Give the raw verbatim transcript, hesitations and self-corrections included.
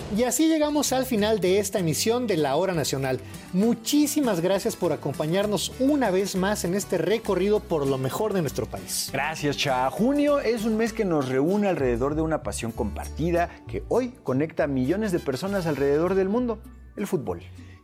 Y así llegamos al final de esta emisión de La Hora Nacional. Muchísimas gracias por acompañarnos una vez más en este recorrido por lo mejor de nuestro país. Gracias, Cha. Junio es un mes que nos reúne alrededor de una pasión compartida que hoy conecta a millones de personas alrededor del mundo, el fútbol.